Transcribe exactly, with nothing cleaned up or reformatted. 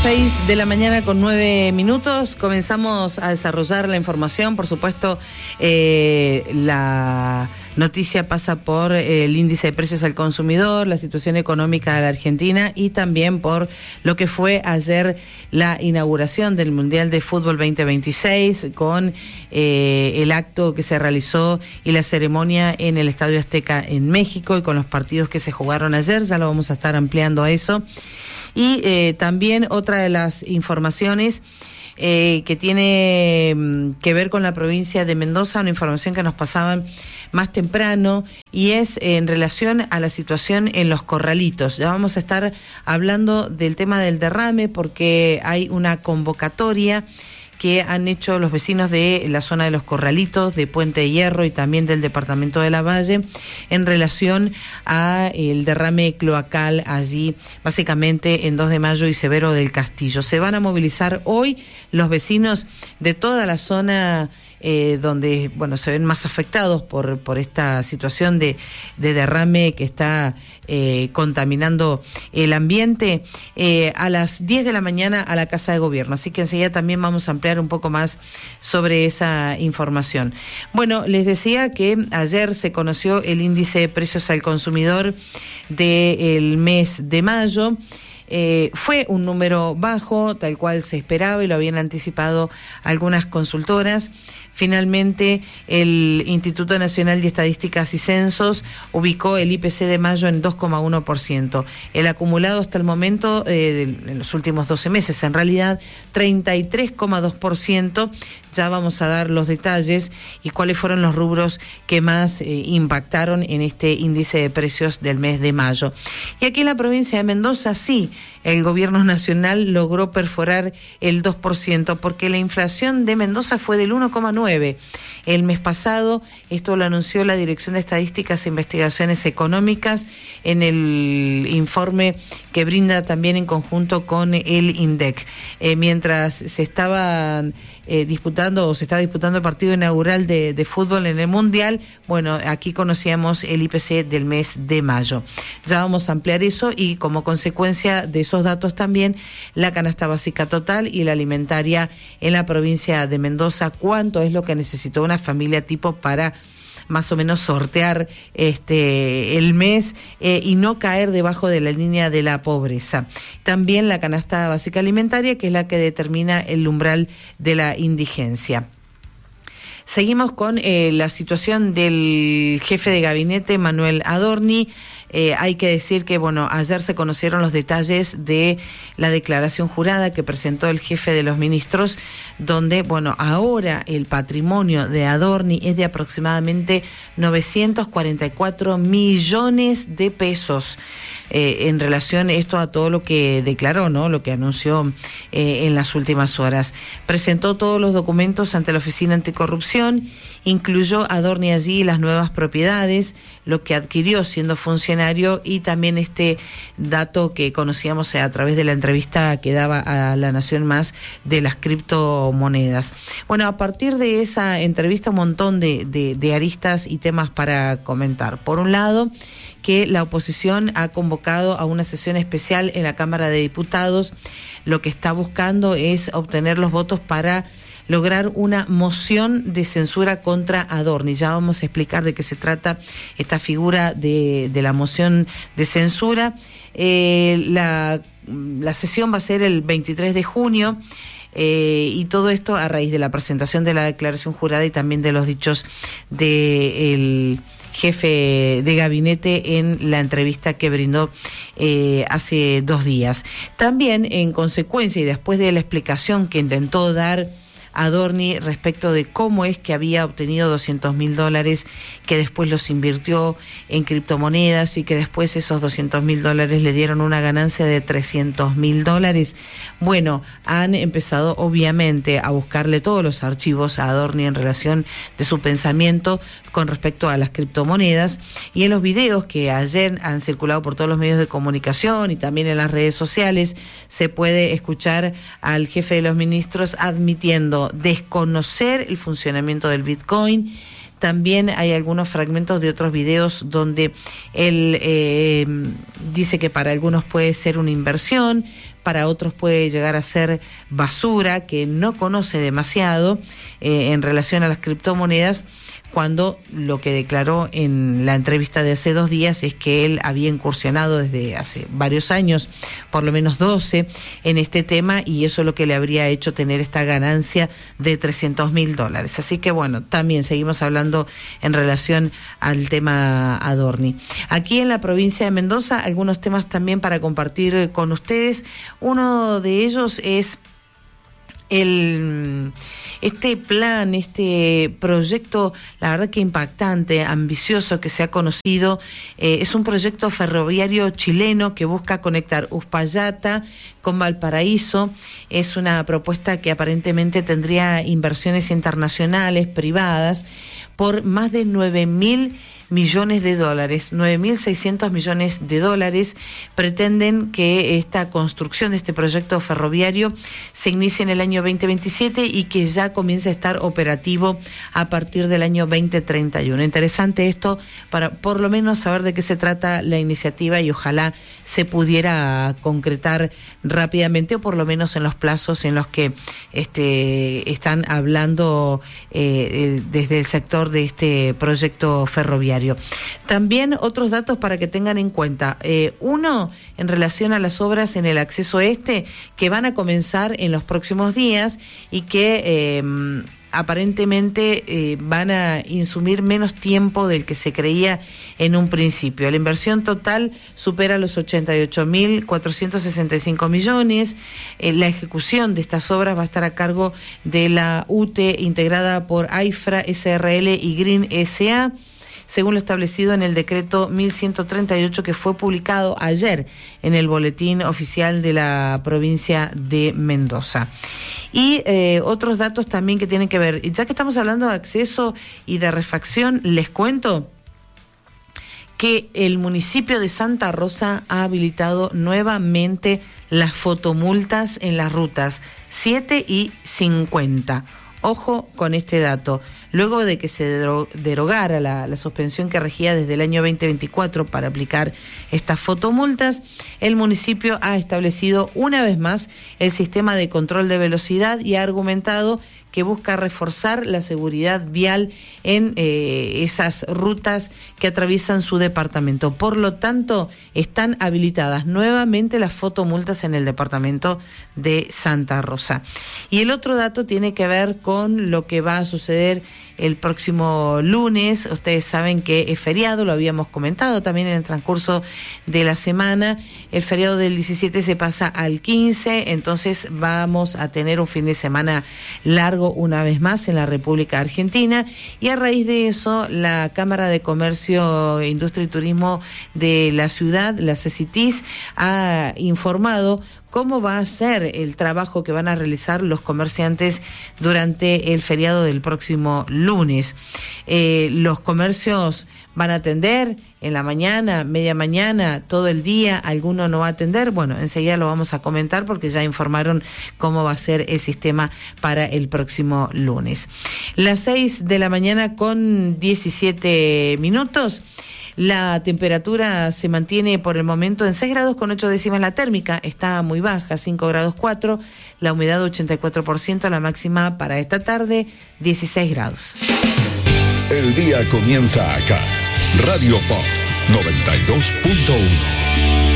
seis de la mañana con nueve minutos. Comenzamos a desarrollar la información. Por supuesto, eh, la noticia pasa por el índice de precios al consumidor, la situación económica de la Argentina y también por lo que fue ayer la inauguración del Mundial de Fútbol veinte veintiséis con eh, el acto que se realizó y la ceremonia en el Estadio Azteca en México y con los partidos que se jugaron ayer. Ya lo vamos a estar ampliando a eso. Y eh, también otra de las informaciones eh, que tiene mm, que ver con la provincia de Mendoza, una información que nos pasaban más temprano, y es eh, en relación a la situación en los corralitos. Ya vamos a estar hablando del tema del derrame porque hay una convocatoria que han hecho los vecinos de la zona de los Corralitos, de Puente de Hierro y también del departamento de La Valle en relación a el derrame cloacal allí, básicamente en dos de mayo y Severo del Castillo. Se van a movilizar hoy los vecinos de toda la zona Eh, donde bueno se ven más afectados por, por esta situación de, de derrame que está eh, contaminando el ambiente, eh, a las diez de la mañana a la Casa de Gobierno. Así que enseguida también vamos a ampliar un poco más sobre esa información. Bueno, les decía que ayer se conoció el índice de precios al consumidor del mes de mayo. Eh, fue un número bajo, tal cual se esperaba y lo habían anticipado algunas consultoras. Finalmente, el Instituto Nacional de Estadísticas y Censos ubicó el I P C de mayo en dos coma uno por ciento. El acumulado hasta el momento, eh, en los últimos doce meses, en realidad, treinta y tres coma dos por ciento. Ya vamos a dar los detalles y cuáles fueron los rubros que más eh, impactaron en este índice de precios del mes de mayo. Y aquí en la provincia de Mendoza, sí, el gobierno nacional logró perforar el dos por ciento porque la inflación de Mendoza fue del uno coma nueve por ciento el mes pasado. Esto lo anunció la Dirección de Estadísticas e Investigaciones Económicas en el informe que brinda también en conjunto con el INDEC. Eh, mientras se estaban eh, disputando o se está disputando el partido inaugural de, de fútbol en el Mundial, bueno, aquí conocíamos el I P C del mes de mayo. Ya vamos a ampliar eso y como consecuencia de esos datos también la canasta básica total y la alimentaria en la provincia de Mendoza, cuánto es lo que necesitó una familia tipo para más o menos sortear este el mes eh, y no caer debajo de la línea de la pobreza. También la canasta básica alimentaria, que es la que determina el umbral de la indigencia. Seguimos con eh, la situación del jefe de gabinete, Manuel Adorni. Eh, hay que decir que, bueno, ayer se conocieron los detalles de la declaración jurada que presentó el jefe de los ministros, donde, bueno, ahora el patrimonio de Adorni es de aproximadamente novecientos cuarenta y cuatro millones de pesos. Eh, en relación esto a todo lo que declaró, ¿no? Lo que anunció eh, en las últimas horas. Presentó todos los documentos ante la Oficina Anticorrupción, incluyó Adorni allí las nuevas propiedades, lo que adquirió siendo funcionario y también este dato que conocíamos a través de la entrevista que daba a La Nación Más de las criptomonedas. Bueno, a partir de esa entrevista un montón de, de, de aristas y temas para comentar. Por un lado, que la oposición ha convocado a una sesión especial en la Cámara de Diputados. Lo que está buscando es obtener los votos para lograr una moción de censura contra Adorni. Ya vamos a explicar de qué se trata esta figura de, de la moción de censura. Eh, la, la sesión va a ser el veintitrés de junio. Eh, y todo esto a raíz de la presentación de la declaración jurada y también de los dichos del jefe de gabinete en la entrevista que brindó eh, hace dos días. También, en consecuencia y después de la explicación que intentó dar Adorni respecto de cómo es que había obtenido doscientos mil dólares, que después los invirtió en criptomonedas y que después esos doscientos mil dólares le dieron una ganancia de trescientos mil dólares. Bueno, han empezado obviamente a buscarle todos los archivos a Adorni en relación de su pensamiento con respecto a las criptomonedas, y en los videos que ayer han circulado por todos los medios de comunicación y también en las redes sociales se puede escuchar al jefe de los ministros admitiendo desconocer el funcionamiento del Bitcoin. También hay algunos fragmentos de otros videos donde él eh, dice que para algunos puede ser una inversión, para otros puede llegar a ser basura, que no conoce demasiado eh, en relación a las criptomonedas, cuando lo que declaró en la entrevista de hace dos días es que él había incursionado desde hace varios años, por lo menos doce, en este tema, y eso es lo que le habría hecho tener esta ganancia de trescientos mil dólares. Así que bueno, también seguimos hablando en relación al tema Adorni. Aquí en la provincia de Mendoza, algunos temas también para compartir con ustedes. Uno de ellos es el... Este plan, este proyecto, la verdad que impactante, ambicioso, que se ha conocido, eh, es un proyecto ferroviario chileno que busca conectar Uspallata con Valparaíso. Es una propuesta que aparentemente tendría inversiones internacionales, privadas, por más de nueve mil millones de dólares, nueve mil seiscientos millones de dólares. Pretenden que esta construcción de este proyecto ferroviario se inicie en el año veinte veintisiete y que ya comience a estar operativo a partir del año veinte treinta y uno. Interesante esto para por lo menos saber de qué se trata la iniciativa y ojalá se pudiera concretar rápidamente, o por lo menos en los plazos en los que este, están hablando eh, desde el sector de este proyecto ferroviario. También otros datos para que tengan en cuenta. Eh, uno, en relación a las obras en el acceso este, que van a comenzar en los próximos días y que eh, aparentemente eh, van a insumir menos tiempo del que se creía en un principio. La inversión total supera los ochenta y ocho mil cuatrocientos sesenta y cinco millones. Eh, la ejecución de estas obras va a estar a cargo de la U T E, integrada por AIFRA, S R L y Green S A, según lo establecido en el decreto mil ciento treinta y ocho que fue publicado ayer en el boletín oficial de la provincia de Mendoza. Y eh, otros datos también que tienen que ver, ya que estamos hablando de acceso y de refacción, les cuento que el municipio de Santa Rosa ha habilitado nuevamente las fotomultas en las rutas siete y cincuenta. Ojo con este dato. Luego de que se derogara la, la suspensión que regía desde el año veinte veinticuatro para aplicar estas fotomultas, el municipio ha establecido una vez más el sistema de control de velocidad y ha argumentado que busca reforzar la seguridad vial en eh, esas rutas que atraviesan su departamento. Por lo tanto, están habilitadas nuevamente las fotomultas en el departamento de Santa Rosa. Y el otro dato tiene que ver con lo que va a suceder el próximo lunes. Ustedes saben que es feriado, lo habíamos comentado también en el transcurso de la semana. El feriado del diecisiete se pasa al quince, entonces vamos a tener un fin de semana largo una vez más en la República Argentina, y a raíz de eso la Cámara de Comercio, Industria y Turismo de la ciudad, la CECITIS, ha informado cómo va a ser el trabajo que van a realizar los comerciantes durante el feriado del próximo lunes. Eh, los comercios van a atender en la mañana, media mañana, todo el día, alguno no va a atender. Bueno, enseguida lo vamos a comentar porque ya informaron cómo va a ser el sistema para el próximo lunes. Las seis de la mañana con diecisiete minutos. La temperatura se mantiene por el momento en seis grados con ocho décimas. La térmica está muy baja, cinco grados cuatro. La humedad ochenta y cuatro por ciento. La máxima para esta tarde, dieciséis grados. El día comienza acá. Radio Post noventa y dos punto uno.